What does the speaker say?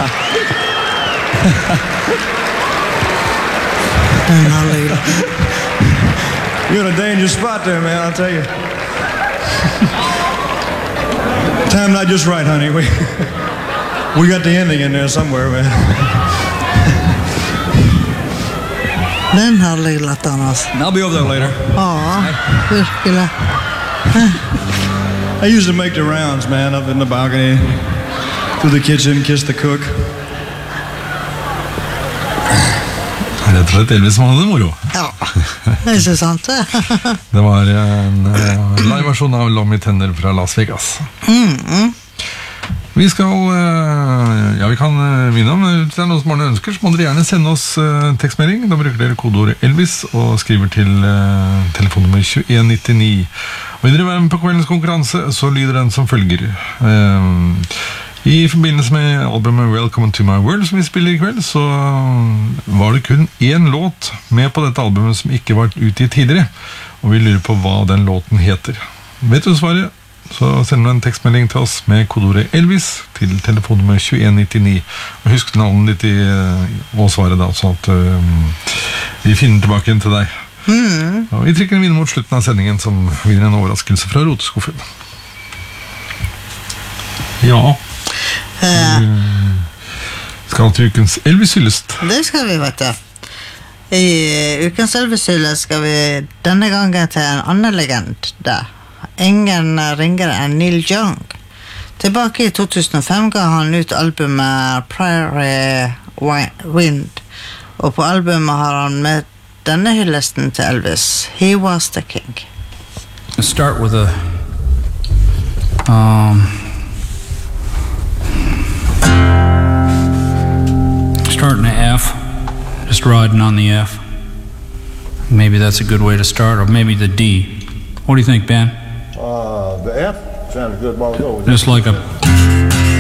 You're in a dangerous spot there, man, I'll tell you. Timed out just right, honey. We got the ending in there somewhere, man. Den har jag lagt annars. I'll be over there later. Ja, virkelig. I used to make the rounds, man, up in the balcony, through the kitchen, kiss the cook. Rett og slett Elvis som hadde det moro. Ja, det ikke sant det. Det var en live-versjon av Lommy Tender fra Las Vegas. Vi skal, vi kan minne om, hvis det er noen som har noen ønsker, så må dere gjerne sende oss tekstmelding. Da bruker dere kodeordet Elvis og skriver til telefonnummer 2199. Og vil dere være med på kveldens konkurranse, så lyder den som følger. I forbindelse med albumet Welcome to My World som vi spiller i kveld, så var det kun én låt med på dette albumet som ikke var utgitt tidligere, og vi lurer på hva den låten heter. Vet du svaret? Så send en tekstmelding til oss med kodeordet Elvis til telefonnummer 2199. Og husk navnet ditt og svaret da, sånn at vi finner tilbake igjen til deg. Og vi trykker en vinner mot slutten av sendingen som vinner en overraskelse fra Roteskuffen. Ja. Skal til ukens Elvis-hyllest. Det skal vi, vet du. I ukens Elvis-hyllest skal vi denne gangen til en annen legende. Ingen ringere enn Neil Young. Tilbake i 2005 ga han ut albumet Prairie Wind, og på albumet har han med denne hyllesten til Elvis. He was the king. Let's start with a starting a F, just riding on the F. Maybe that's a good way to start, or maybe the D. What do you think, Ben? The F sounds good, ball go. Just like a